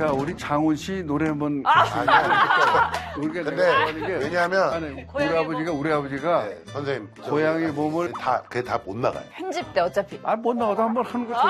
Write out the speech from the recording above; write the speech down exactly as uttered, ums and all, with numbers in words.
자, 우리 장훈 씨 노래 한번. 아니야. 우리가 근데 왜냐하면 아니, 우리 아버지가 우리 아버지가 네, 선생님 고양이 몸을 다 그게 다 못 나가요. 편집 때 어차피. 아, 못 나가도 한번 하는 거 좋지.